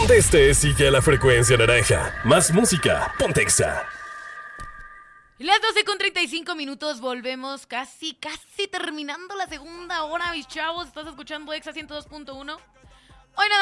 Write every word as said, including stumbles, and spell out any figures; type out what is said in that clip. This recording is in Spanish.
Donde estés, sigue la frecuencia naranja. Más música, ponte Exa. Las doce con treinta y cinco minutos, volvemos casi, casi terminando la segunda hora, mis chavos. ¿Estás escuchando Exa ciento dos punto uno? Hoy nada